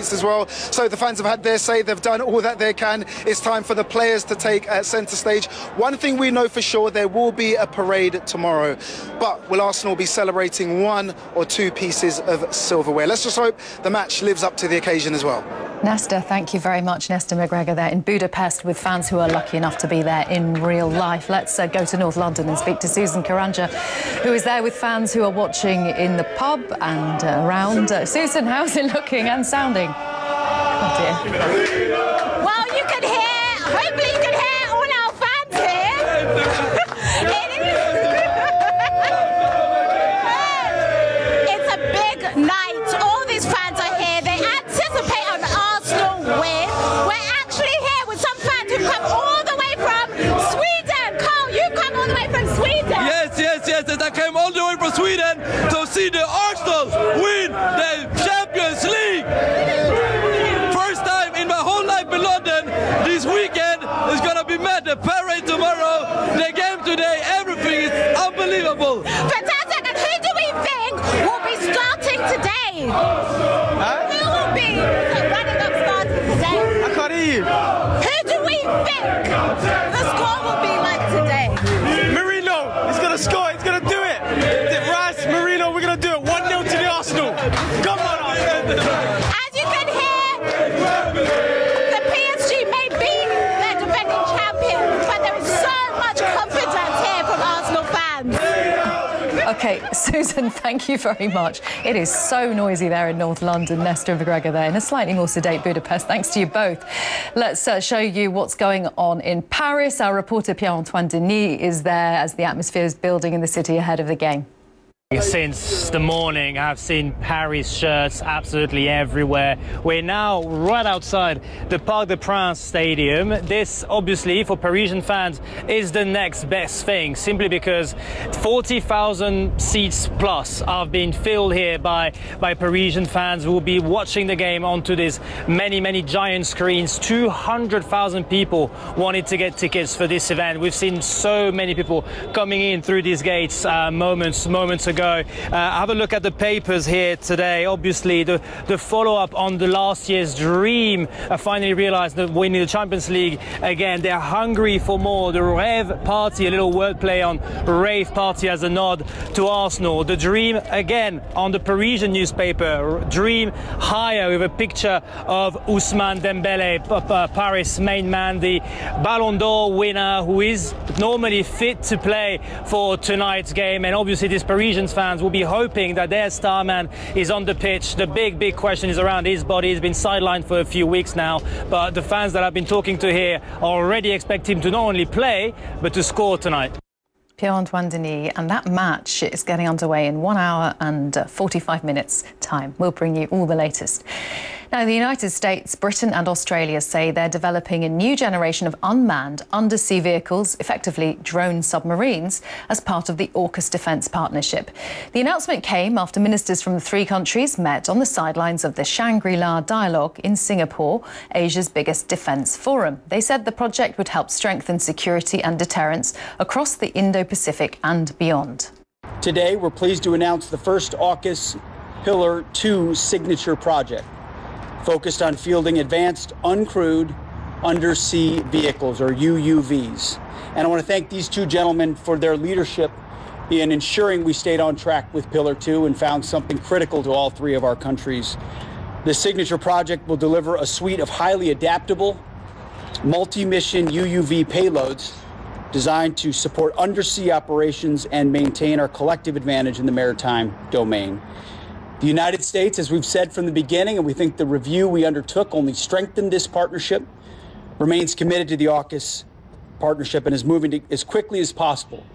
seats as well. So the fans have had their say, they've done all that they can. It's time for the players to take centre stage. One thing we know for sure, there will be a parade tomorrow. But will Arsenal be celebrating 1 or 2 pieces of silverware? Let's just hope the match lives up to the occasion as well. Nesta, thank you very much. Nesta McGregor there in Budapest with fans who are lucky enough to be there in real life. Let's go to North London and speak to Susan Karanja, who is there with fans who are watching in the pub and around. Susan, how's it looking and sounding? Oh dear. Well, you can hear, hopefully you can hear all our fans here. It's a big night. All these fans are here. They anticipate an Arsenal win. We're actually here with some fans who've come all the way from Sweden. Carl, you've come all the way from Sweden. Yes, and I came all the way from Sweden to see the Arsenal win the Champions League. First time in my whole life in London. This weekend is gonna be mad. The parade tomorrow, the game today, everything is unbelievable. Fantastic. And who do we think will be starting today? Who will be running up starting today? I can't hear you. Who do we think the score will be like today? Marino, he's gonna score, he's gonna do it. Rice, Marino, we're gonna do it. 1-0 to the Arsenal. Come on, Arsenal. As you can hear, the PSG may be their defending champions, but there is so much confidence here from Arsenal fans. OK, Susan, thank you very much. It is so noisy there in North London. Nesta McGregor there in a slightly more sedate Budapest. Thanks to you both. Let's show you what's going on in Paris. Our reporter Pierre-Antoine Denis is there as the atmosphere is building in the city ahead of the game. Since the morning, I've seen Paris shirts absolutely everywhere. We're now right outside the Parc des Princes stadium. This, obviously, for Parisian fans, is the next best thing, simply because 40,000 seats plus have been filled here by Parisian fans who will be watching the game onto these many giant screens. 200,000 people wanted to get tickets for this event. We've seen so many people coming in through these gates moments ago. Have a look at the papers here today. Obviously, the follow-up on the last year's dream finally realized that winning the Champions League again. They're hungry for more. The Rêve Party, a little wordplay on rave party as a nod to Arsenal. The dream again on the Parisian newspaper. Dream higher with a picture of Ousmane Dembélé, Paris main man, the Ballon d'Or winner, who is normally fit to play for tonight's game. And obviously, these Parisian fans will be hoping that their star man is on the pitch. The big question is around his body. He's been sidelined for a few weeks now, but the fans that I've been talking to here already expect him to not only play, but to score tonight. Pierre-Antoine Denis, and that match is getting underway in 1 hour and 45 minutes time. We'll bring you all the latest. Now, in the United States, Britain and Australia say they're developing a new generation of unmanned undersea vehicles, effectively drone submarines, as part of the AUKUS defence partnership. The announcement came after ministers from the 3 countries met on the sidelines of the Shangri-La Dialogue in Singapore, Asia's biggest defence forum. They said the project would help strengthen security and deterrence across the Indo-Pacific and beyond. Today, we're pleased to announce the first AUKUS Pillar 2 signature project, focused on fielding advanced uncrewed undersea vehicles, or UUVs. And I want to thank these 2 gentlemen for their leadership in ensuring we stayed on track with Pillar 2 and found something critical to all 3 of our countries. This signature project will deliver a suite of highly adaptable, multi-mission UUV payloads designed to support undersea operations and maintain our collective advantage in the maritime domain. The United States, as we've said from the beginning, and we think the review we undertook only strengthened this partnership, remains committed to the AUKUS partnership and is moving as quickly as possible